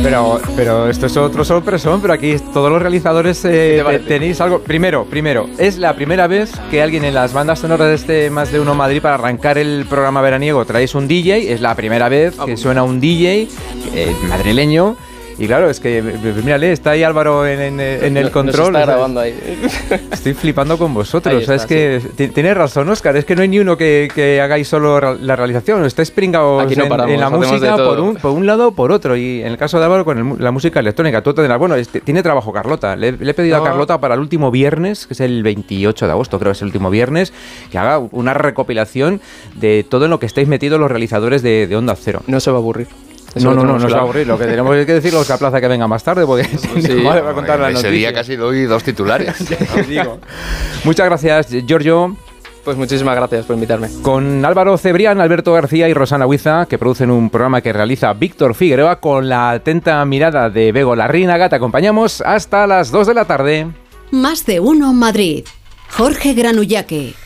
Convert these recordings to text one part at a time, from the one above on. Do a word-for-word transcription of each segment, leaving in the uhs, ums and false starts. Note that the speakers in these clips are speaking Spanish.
Pero, pero esto es otro sorpresón, pero aquí todos los realizadores eh, te, tenéis algo. Primero, primero, es la primera vez que alguien en las bandas sonoras de este Más de Uno Madrid, para arrancar el programa veraniego, traéis un D J. Es la primera vez que suena un D J eh, madrileño. Y claro, es que, mírale, está ahí Álvaro en, en, en el control. Nos está grabando ahí. Estoy flipando con vosotros. Está, o sea, es que sí. Tienes razón, Óscar, es que no hay ni uno que, que hagáis solo la realización. Estáis pringados no en, paramos, en la música por un, por un lado o por otro. Y en el caso de Álvaro, con el, la música electrónica. Tú tendrás, bueno, este, tiene trabajo Carlota. Le, le he pedido no. a Carlota para el último viernes, que es el veintiocho de agosto, creo que es el último viernes, que haga una recopilación de todo en lo que estáis metidos los realizadores de, de Onda Cero. No se va a aburrir. Eso no, no, no, no se va a aburrir. Lo que tenemos que decirlo es que a Plaza que venga más tarde, porque sí, sí, no va a contar la noticia. Ese día casi doy dos titulares. Ya te digo. Muchas gracias, Giorgio. Pues muchísimas gracias por invitarme. Con Álvaro Cebrián, Alberto García y Rosana Huiza, que producen un programa que realiza Víctor Figueroa, con la atenta mirada de Bego Larrínaga, te acompañamos hasta las dos de la tarde. Más de Uno Madrid. Jorge Granullaque.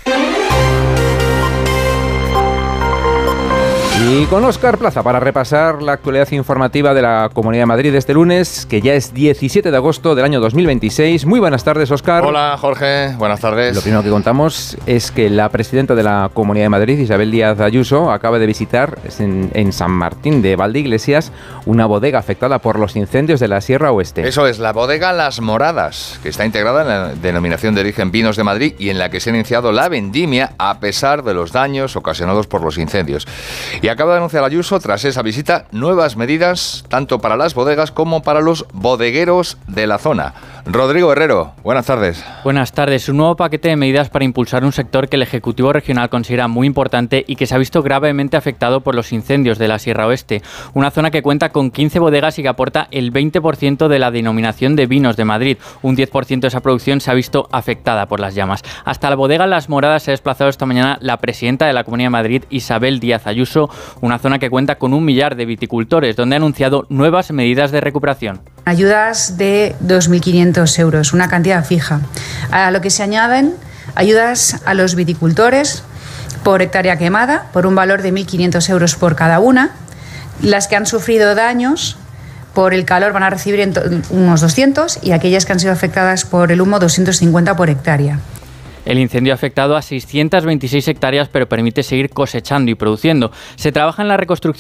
Y con Óscar Plaza para repasar la actualidad informativa de la Comunidad de Madrid de este lunes, que ya es diecisiete de agosto del año dos mil veintiséis. Muy buenas tardes, Óscar. Hola, Jorge. Buenas tardes. Lo primero que contamos es que la presidenta de la Comunidad de Madrid, Isabel Díaz Ayuso, acaba de visitar en, en San Martín de Valdeiglesias una bodega afectada por los incendios de la Sierra Oeste. Eso es, la bodega Las Moradas, que está integrada en la denominación de origen Vinos de Madrid y en la que se ha iniciado la vendimia a pesar de los daños ocasionados por los incendios. Y acaba de anunciar Ayuso, tras esa visita, nuevas medidas tanto para las bodegas como para los bodegueros de la zona. Rodrigo Herrero, buenas tardes. Buenas tardes. Un nuevo paquete de medidas para impulsar un sector que el Ejecutivo Regional considera muy importante y que se ha visto gravemente afectado por los incendios de la Sierra Oeste. Una zona que cuenta con quince bodegas y que aporta el veinte por ciento de la denominación de vinos de Madrid. Un diez por ciento de esa producción se ha visto afectada por las llamas. Hasta la bodega Las Moradas se ha desplazado esta mañana la presidenta de la Comunidad de Madrid, Isabel Díaz Ayuso, una zona que cuenta con un millar de viticultores, donde ha anunciado nuevas medidas de recuperación. Ayudas de dos mil quinientos euros, una cantidad fija. A lo que se añaden ayudas a los viticultores por hectárea quemada, por un valor de mil quinientos euros por cada una. Las que han sufrido daños por el calor van a recibir unos doscientos y aquellas que han sido afectadas por el humo doscientos cincuenta por hectárea. El incendio ha afectado a seiscientas veintiséis hectáreas, pero permite seguir cosechando y produciendo. Se trabaja en la reconstrucción